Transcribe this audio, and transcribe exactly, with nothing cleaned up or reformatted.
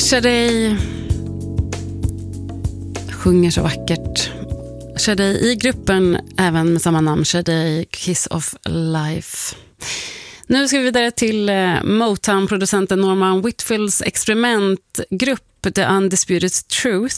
Sade sjunger så vackert. Sade i gruppen även med samma namn, Sade Kiss of Life. Nu ska vi vidare till Motown-producenten Norman Whitfields experimentgrupp The Undisputed Truth.